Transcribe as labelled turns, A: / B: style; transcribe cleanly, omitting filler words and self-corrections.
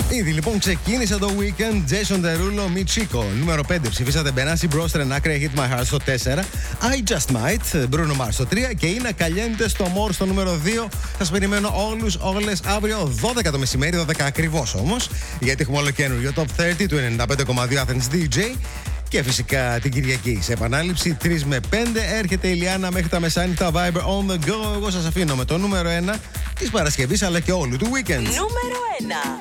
A: Ήδη λοιπόν ξεκίνησε το weekend. Jason Derulo, Michiko. Νούμερο 5 ψηφίσατε Benassi Bros, Renacre, Hit My Heart στο 4. I Just Might, Bruno Mars στο 3. Και είναι Caliente στο More στο νούμερο 2. Σας περιμένω όλες αύριο 12 το μεσημέρι, 12 ακριβώς όμως. Γιατί έχουμε όλο καινούριο Top 30 του 95,2 Athens DJ. Και φυσικά την Κυριακή σε επανάληψη 3 με 5 έρχεται η Λιάννα μέχρι τα μεσάνυχτα. Viber on the go. Εγώ σας αφήνω με το νούμερο 1 της Παρασκευής αλλά και όλου του weekend.
B: Νούμερο 1.